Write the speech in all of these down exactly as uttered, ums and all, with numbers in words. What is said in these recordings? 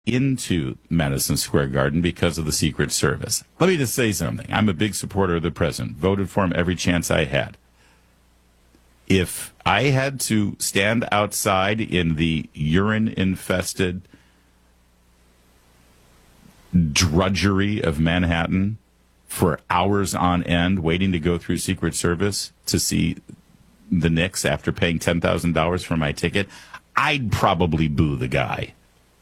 into Madison Square Garden because of the Secret Service. Let me just say something. I'm a big supporter of the president. Voted for him every chance I had. If I had to stand outside in the urine-infested drudgery of Manhattan for hours on end waiting to go through Secret Service to see the Knicks after paying ten thousand dollars for my ticket, I'd probably boo the guy.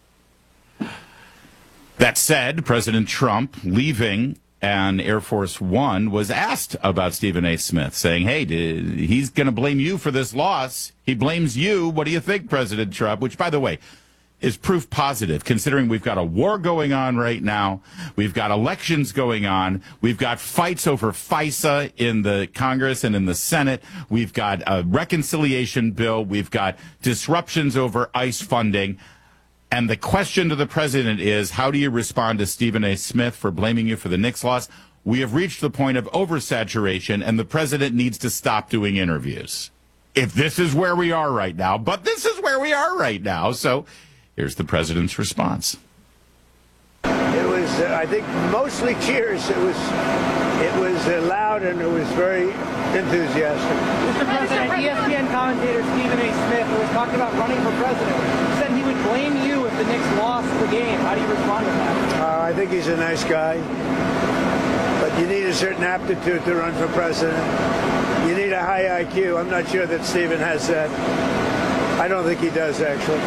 That said, President Trump, leaving an Air Force One, was asked about Stephen A. Smith, saying, hey, did, he's going to blame you for this loss. He blames you. What do you think, President Trump? Which, by the way, is proof positive, considering we've got a war going on right now. We've got elections going on. We've got fights over FISA in the Congress and in the Senate. We've got a reconciliation bill. We've got disruptions over ICE funding. And the question to the president is, how do you respond to Stephen A. Smith for blaming you for the Knicks loss? We have reached the point of oversaturation, and the president needs to stop doing interviews. If this is where we are right now, but this is where we are right now. So here's the president's response. It was, uh, I think, mostly cheers. It was, it was uh, loud and it was very enthusiastic. Mister President, E S P N commentator Stephen A. Smith, who was talking about running for president, said he would blame you if the Knicks lost the game. How do you respond to that? Uh, I think he's a nice guy, but you need a certain aptitude to run for president. You need a high I Q. I'm not sure that Stephen has that. I don't think he does, actually.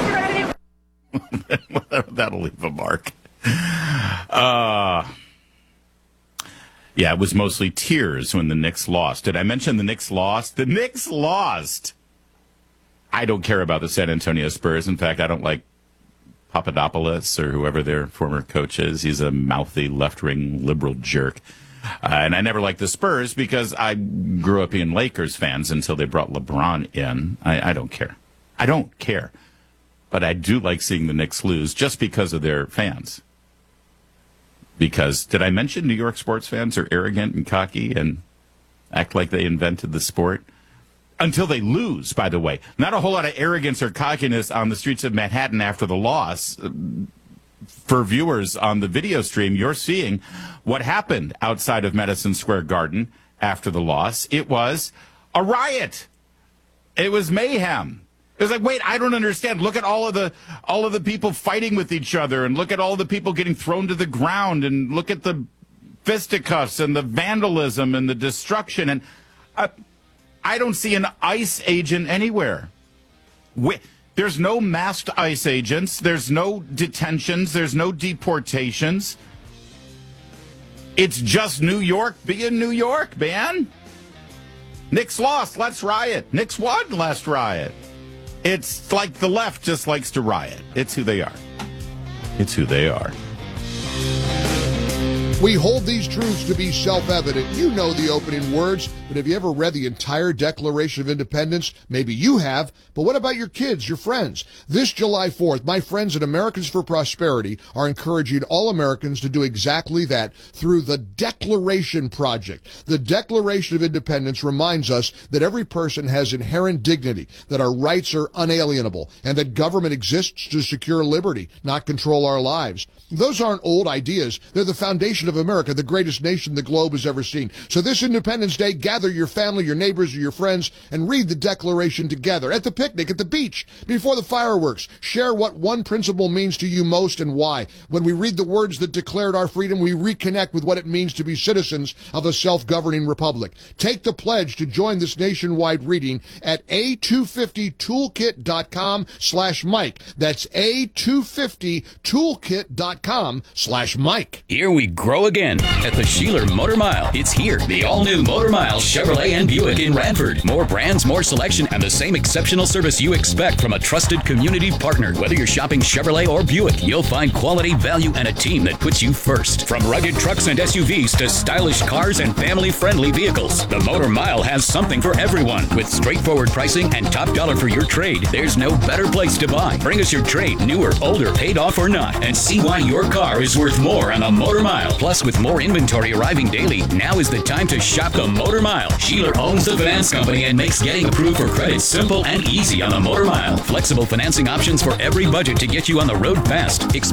That'll leave a mark. Uh, yeah, it was mostly tears when the Knicks lost. Did I mention the Knicks lost? The Knicks lost. I don't care about the San Antonio Spurs. In fact, I don't like Papadopoulos or whoever their former coach is. He's a mouthy left-wing liberal jerk. Uh, and I never liked the Spurs because I grew up being Lakers fans until they brought LeBron in. I, I don't care. I don't care. But I do like seeing the Knicks lose just because of their fans. Because, did I mention New York sports fans are arrogant and cocky and act like they invented the sport? Until they lose, by the way. Not a whole lot of arrogance or cockiness on the streets of Manhattan after the loss. For viewers on the video stream, you're seeing what happened outside of Madison Square Garden after the loss. It was a riot. It was mayhem. It was like, wait, I don't understand. Look at all of the all of the people fighting with each other, and look at all the people getting thrown to the ground, and look at the fisticuffs and the vandalism and the destruction. And uh, I don't see an ICE agent anywhere. We, there's no masked ICE agents. There's no detentions. There's no deportations. It's just New York being New York, man. Knicks lost. Let's riot. Knicks won. Let's riot. It's like the left just likes to riot. It's who they are. It's who they are. We hold these truths to be self-evident. You know the opening words, but have you ever read the entire Declaration of Independence? Maybe you have, but what about your kids, your friends? This July fourth, my friends at Americans for Prosperity are encouraging all Americans to do exactly that through the Declaration Project. The Declaration of Independence reminds us that every person has inherent dignity, that our rights are unalienable, and that government exists to secure liberty, not control our lives. Those aren't old ideas. They're the foundation of America, the greatest nation the globe has ever seen. So this Independence Day, gather your family, your neighbors, or your friends, and read the Declaration together at the picnic, at the beach, before the fireworks. Share what one principle means to you most and why. When we read the words that declared our freedom, we reconnect with what it means to be citizens of a self-governing republic. Take the pledge to join this nationwide reading at A two fifty toolkit dot com slash Mike. That's A two fifty toolkit dot com slash Mike. Here we grow again at the Sheeler Motor Mile. It's here, the all-new Motor Mile Chevrolet and Buick in Radford. More brands, more selection, and the same exceptional service you expect from a trusted community partner. Whether you're shopping Chevrolet or Buick, you'll find quality, value, and a team that puts you first. From rugged trucks and S U Vs to stylish cars and family-friendly vehicles, the Motor Mile has something for everyone. With straightforward pricing and top dollar for your trade, there's no better place to buy. Bring us your trade, new or older, paid off or not, and see why your car is worth more on the Motor Mile. Plus, with more inventory arriving daily, now is the time to shop the Motor Mile. Mile. Sheeler owns the finance company and makes getting approved for credit simple and easy on the Motor Mile. Flexible financing options for every budget to get you on the road fast.